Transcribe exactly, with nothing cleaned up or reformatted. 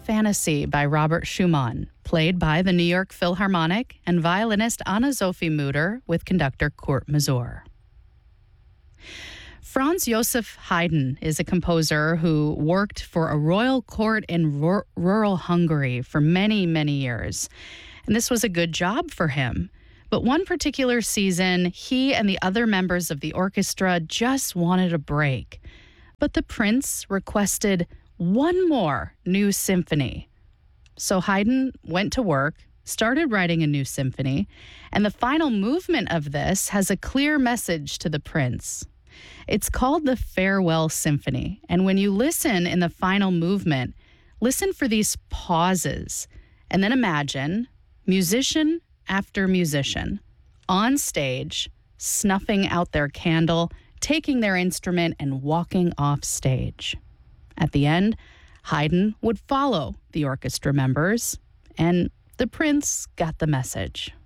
Fantasy by Robert Schumann, played by the New York Philharmonic and violinist Anna-Sophie Mutter with conductor Kurt Masur. Franz Joseph Haydn is a composer who worked for a royal court in r- rural Hungary for many, many years. And this was a good job for him. But one particular season, he and the other members of the orchestra just wanted a break. But the prince requested one more new symphony. So Haydn went to work, started writing a new symphony, and the final movement of this has a clear message to the prince. It's called the Farewell Symphony, and when you listen in the final movement, listen for these pauses, and then imagine musician after musician on stage, snuffing out their candle, taking their instrument, and walking off stage. At the end, Haydn would follow the orchestra members, and the prince got the message.